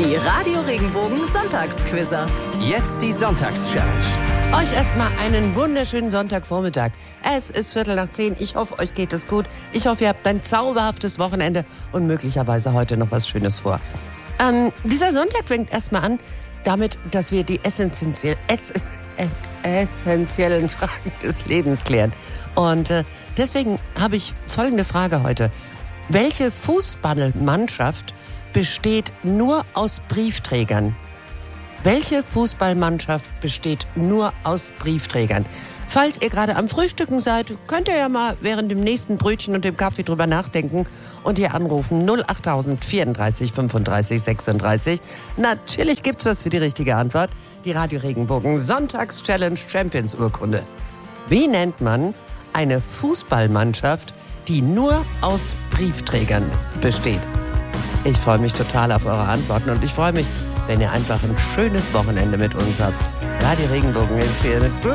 Die Radio Regenbogen Sonntagsquizzer. Jetzt die Sonntagschallenge. Euch erstmal einen wunderschönen Sonntagvormittag. Es ist 9:15. Ich hoffe, euch geht es gut. Ich hoffe, ihr habt ein zauberhaftes Wochenende und möglicherweise heute noch was Schönes vor. Dieser Sonntag fängt erstmal an damit, dass wir die essentiellen Fragen des Lebens klären. Und deswegen habe ich folgende Frage heute. Welche Fußballmannschaft besteht nur aus Briefträgern? Welche Fußballmannschaft besteht nur aus Briefträgern? Falls ihr gerade am Frühstücken seid, könnt ihr ja mal während dem nächsten Brötchen und dem Kaffee drüber nachdenken und hier anrufen 08000 34 35 36. Natürlich gibt's was für die richtige Antwort. Die Radio Regenbogen Sonntagschallenge Champions Urkunde. Wie nennt man eine Fußballmannschaft, die nur aus Briefträgern besteht? Ich freue mich total auf eure Antworten und ich freue mich, wenn ihr einfach ein schönes Wochenende mit uns habt. Radio Regenbogen ist hier mit